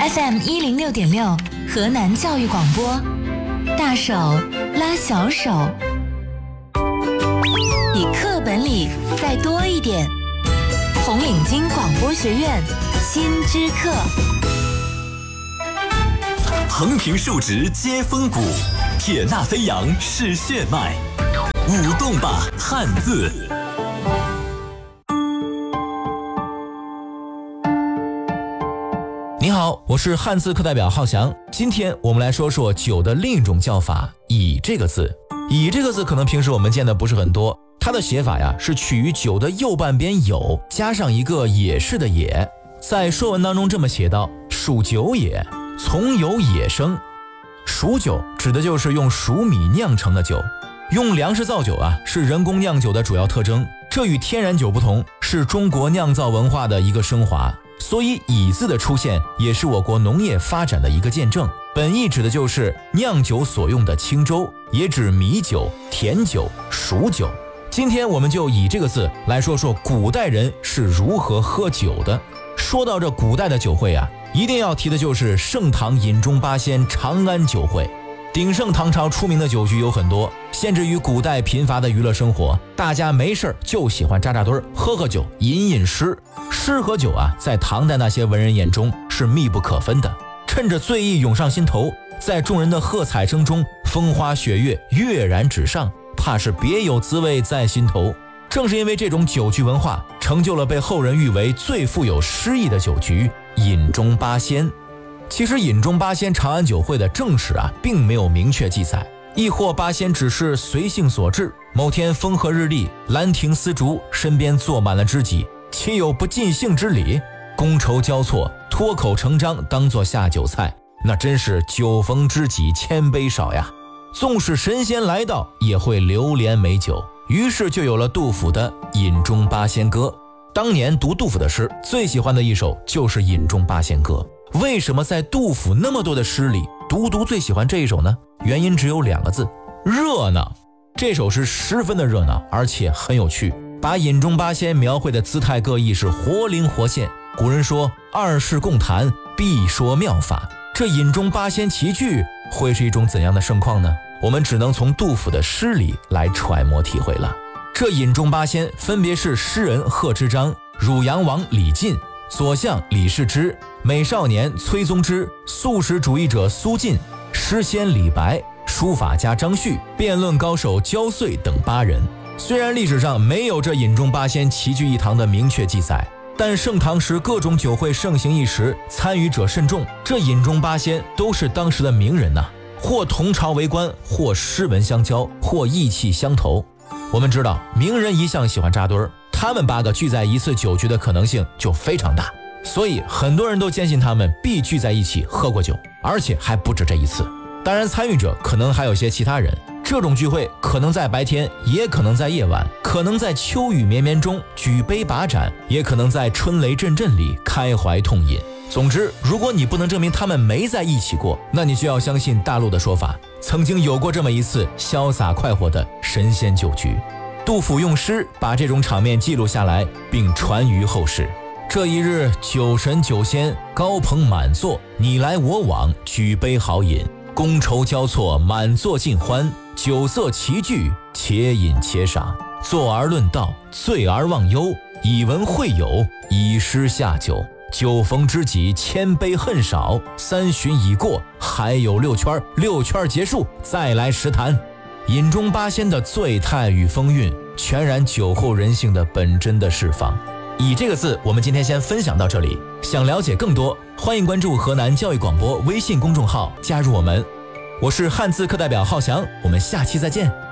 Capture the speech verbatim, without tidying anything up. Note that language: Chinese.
F M 一零六点六，河南教育广播，大手拉小手，比课本里再多一点。红领巾广播学院新知课。 横平竖直接风骨，铁纳飞扬是血脉，舞动吧汉字。 你好，我是汉字课代表浩翔。今天我们来说说酒的另一种叫法，乙这个字。乙这个字可能平时我们见的不是很多，它的写法呀是取于酒的右半边酉，加上一个也是的也。在说文当中这么写道：属酒也，从有也生。属酒指的就是用熟米酿成的酒，用粮食造酒啊是人工酿酒的主要特征，这与天然酒不同，是中国酿造文化的一个升华。所以乙字的出现也是我国农业发展的一个见证。本意指的就是酿酒所用的清粥，也指米酒、甜酒、熟酒。今天我们就以这个字来说说古代人是如何喝酒的。说到这古代的酒会啊，一定要提的就是盛唐饮中八仙长安酒会。鼎盛唐朝出名的酒局有很多，限制于古代贫乏的娱乐生活，大家没事就喜欢扎扎堆儿，喝喝酒，饮饮诗。诗和酒啊，在唐代那些文人眼中是密不可分的。趁着醉意涌上心头，在众人的喝彩声中，风花雪月跃然纸上，怕是别有滋味在心头。正是因为这种酒局文化，成就了被后人誉为最富有诗意的酒局——饮中八仙。其实饮中八仙长安酒会的正史啊，并没有明确记载，亦或八仙只是随性所致。某天风和日丽，兰亭丝竹，身边坐满了知己，岂有不尽兴之理？觥筹交错，脱口成章，当作下酒菜，那真是酒逢知己千杯少呀。纵使神仙来到，也会流连美酒。于是就有了杜甫的《饮中八仙歌》。当年读杜甫的诗，最喜欢的一首就是《饮中八仙歌》。为什么在杜甫那么多的诗里，独独最喜欢这一首呢？原因只有两个字：热闹。这首诗十分的热闹，而且很有趣，把饮中八仙描绘的姿态各异是活灵活现。古人说二世共谈，必说妙法。这饮中八仙齐聚，会是一种怎样的盛况呢？我们只能从杜甫的诗里来揣摩体会了。这饮中八仙分别是诗人贺知章、汝阳王李进、左相李世之、美少年崔宗之、素食主义者苏晋、诗仙李白、书法家张旭、辩论高手焦遂等八人。虽然历史上没有这饮中八仙齐聚一堂的明确记载，但盛唐时各种酒会盛行一时，参与者甚众，这饮中八仙都是当时的名人呐、啊，或同朝为官，或诗文相交，或意气相投。我们知道名人一向喜欢扎堆儿，他们八个聚在一次酒局的可能性就非常大，所以很多人都坚信他们必聚在一起喝过酒，而且还不止这一次。当然参与者可能还有些其他人，这种聚会可能在白天，也可能在夜晚，可能在秋雨绵绵中举杯把盏，也可能在春雷阵阵里开怀痛饮。总之，如果你不能证明他们没在一起过，那你就要相信大陆的说法，曾经有过这么一次潇洒快活的神仙酒局。杜甫用诗把这种场面记录下来，并传于后世。这一日，酒神酒仙高朋满座，你来我往，举杯好饮，觥筹交错，满座尽欢，酒色齐聚，且饮且赏，坐而论道，醉而忘忧，以文会友，以诗下酒。酒逢知己千杯恨少，三巡已过，还有六圈，六圈结束，再来十坛。饮中八仙的醉态与风韵，全然酒后人性的本真的释放。以这个字，我们今天先分享到这里。想了解更多，欢迎关注河南教育广播微信公众号，加入我们。我是汉字课代表浩翔，我们下期再见。